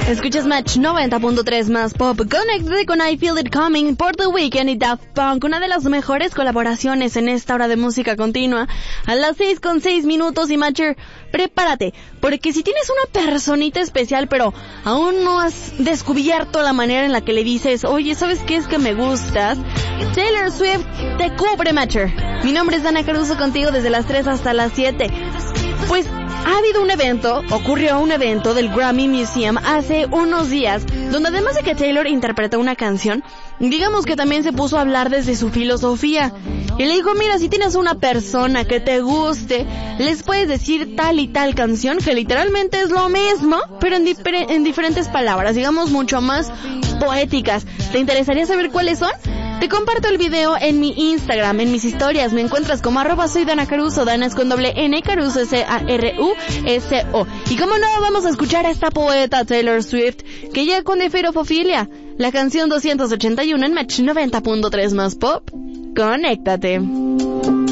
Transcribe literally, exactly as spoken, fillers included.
Escuchas Match noventa punto tres más pop. Conéctate con I Feel It Coming por The Weeknd y Daft Punk, una de las mejores colaboraciones en esta hora de música continua. A las seis con seis minutos y Matcher, prepárate, porque si tienes una personita especial, pero aún no has descubierto la manera en la que le dices, oye, ¿sabes qué es que me gustas? Taylor Swift te cubre, Matcher. Mi nombre es Dana Caruso, contigo desde las tres hasta las siete. Pues ha habido un evento, ocurrió un evento del Grammy Museum hace unos días, donde además de que Taylor interpretó una canción, digamos que también se puso a hablar desde su filosofía. Y le dijo, mira, si tienes una persona que te guste, les puedes decir tal y tal canción, que literalmente es lo mismo, pero en, difer- en diferentes palabras, digamos mucho más poéticas. ¿Te interesaría saber cuáles son? Te comparto el video en mi Instagram, en mis historias. Me encuentras como arroba soy Dana Caruso. Dana es con doble N, Caruso S A R U S O. Y como no, vamos a escuchar a esta poeta Taylor Swift, que llega con Eferofofilia, la canción doscientos ochenta y uno en Match noventa punto tres más pop. Conéctate.